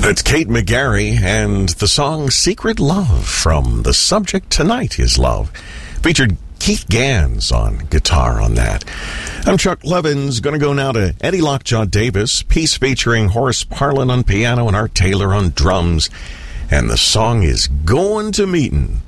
That's Kate McGarry and the song Secret Love from The Subject Tonight Is Love. Featured Keith Gans on guitar on that. I'm Chuck Levins. Going to go now to Eddie Lockjaw Davis, piece featuring Horace Parlin on piano and Art Taylor on drums. And the song is Going to Meetin'.